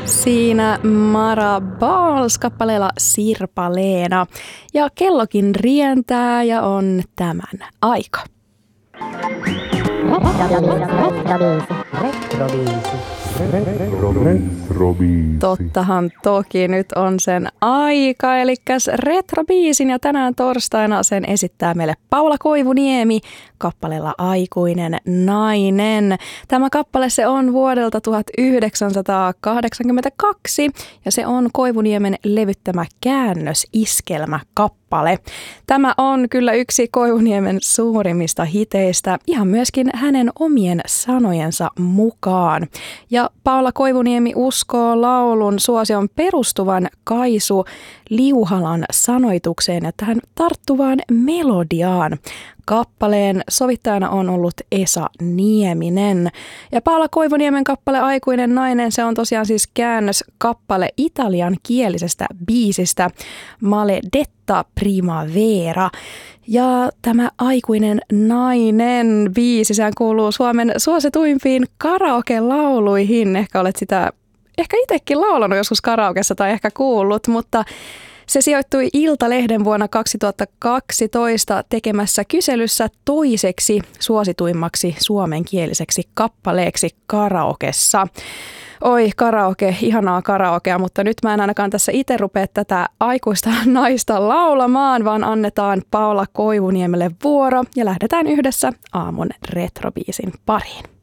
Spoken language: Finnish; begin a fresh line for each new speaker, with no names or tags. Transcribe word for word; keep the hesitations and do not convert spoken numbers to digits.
Siinä Mara Bals kappaleella Sirpaleena. Ja kellokin rientää ja on tämän aika. Tottahan toki nyt on sen aika, eli retrobiisin ja tänään torstaina sen esittää meille Paula Koivuniemi kappaleella Aikuinen nainen. Tämä kappale se on vuodelta tuhatyhdeksänsataakahdeksankymmentäkaksi ja se on Koivuniemen levyttämä käännösiskelmä kappale. Tämä on kyllä yksi Koivuniemen suurimmista hiteistä, ihan myöskin hänen omien sanojensa mukaan. Ja Paula Koivuniemi uskoo laulun suosion perustuvan Kaisu Liuhalan sanoitukseen ja tähän tarttuvaan melodiaan. Kappaleen sovittajana on ollut Esa Nieminen. Ja Paula Koivuniemen kappale Aikuinen nainen, se on tosiaan siis käännös kappale italian kielisestä biisistä Maledetta Primavera. Ja tämä Aikuinen nainen biisi, sehän kuuluu Suomen suosituimpiin karaoke-lauluihin. Ehkä olet sitä ehkä itsekin laulanut joskus karaokessa tai ehkä kuullut, mutta se sijoittui Iltalehden vuonna kaksituhattakaksitoista tekemässä kyselyssä toiseksi suosituimmaksi suomenkieliseksi kappaleeksi karaokessa. Oi karaoke, ihanaa karaokea, mutta nyt mä en ainakaan tässä itse rupea tätä aikuista naista laulamaan, vaan annetaan Paula Koivuniemelle vuoro ja lähdetään yhdessä aamun retrobiisin pariin.